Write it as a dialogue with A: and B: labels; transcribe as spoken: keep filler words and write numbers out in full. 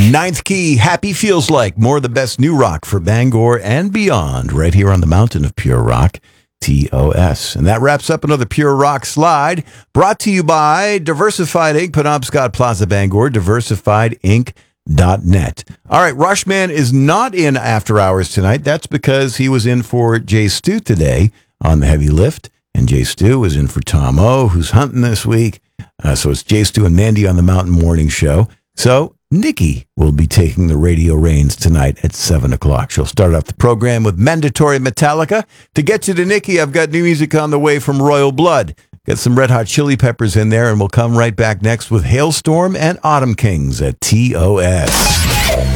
A: Ninth Key, Happy Feels Like. More of the best new rock for Bangor and beyond, right here on the mountain of pure rock, T O S. And that wraps up another Pure Rock Slide, brought to you by Diversified Incorporated, Penobscot Plaza, Bangor, diversified inc dot net. All right, Rushman is not in After Hours tonight. That's because he was in for Jay Stu today on the Heavy Lift, and Jay Stu was in for Tom O, who's hunting this week. Uh, so it's Jay Stu and Mandy on the Mountain Morning Show. So Nikki will be taking the radio reins tonight at seven o'clock. She'll start off the program with Mandatory Metallica. To get you to Nikki, I've got new music on the way from Royal Blood. Got some Red Hot Chili Peppers in there, and we'll come right back next with Hailstorm and Autumn Kings at T O S.